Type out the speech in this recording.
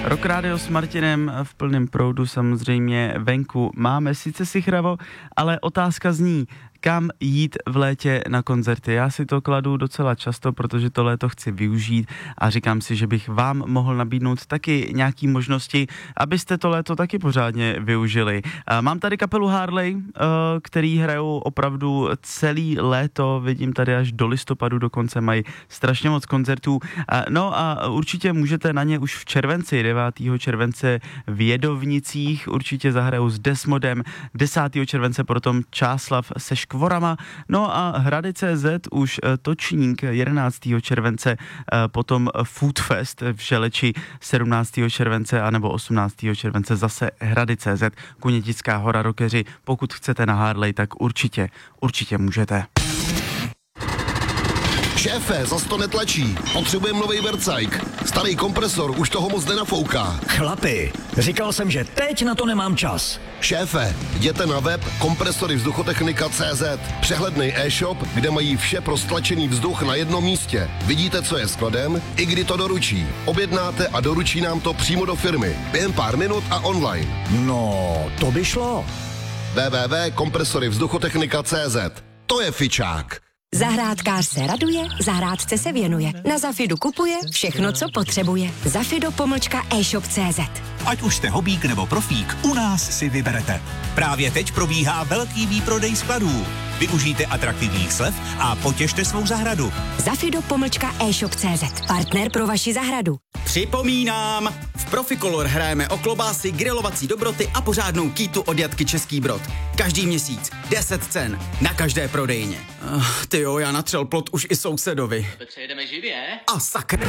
Rock Radio s Martinem v plném proudu, samozřejmě venku máme sice sichravo, ale otázka zní, kam jít v létě na koncerty. Já si to kladu docela často, protože to léto chci využít a říkám si, že bych vám mohl nabídnout taky nějaký možnosti, abyste to léto taky pořádně využili. Mám tady kapelu Harley, který hrajou opravdu celý léto, vidím tady až do listopadu, dokonce mají strašně moc koncertů. No a určitě můžete na ně už v červenci, 9. července v Jedovnicích, určitě zahrajou s Desmodem, 10. července potom Čáslav se Škvorama, no a Hrady.cz už točník 11. července, potom Foodfest v Želeči 17. července anebo 18. července zase Hrady.cz, Kunětická hora rockeři, pokud chcete na Harley, tak určitě můžete. Šéfe, zas to netlačí. Potřebujeme novej vercajk. Starý kompresor už toho moc nenafouká. Chlapi, říkal jsem, že teď na to nemám čas. Šéfe, jděte na web kompresorivzduchotechnika.cz. Přehlednej e-shop, kde mají vše pro stlačený vzduch na jednom místě. Vidíte, co je skladem, i kdy to doručí. Objednáte a doručí nám to přímo do firmy. Během pár minut a online. No, to by šlo. www.kompresorivzduchotechnika.cz. To je fičák. Zahrádkář se raduje, zahrádce se věnuje. Na Zafidu kupuje všechno, co potřebuje. Zafido-e-shop.cz. Ať už jste hobík nebo profík, u nás si vyberete. Právě teď probíhá velký výprodej skladů. Využijte atraktivních slev a potěšte svou zahradu. Zafido-e-shop.cz. Partner pro vaši zahradu. Připomínám, v Proficolor hrajeme o klobásy, grilovací dobroty a pořádnou kýtu od Jatky Český Brod. Každý měsíc 10 cen na každé prodejně. Tyjo, já natřel plot už i sousedovi. Přejedeme živě? A sakra.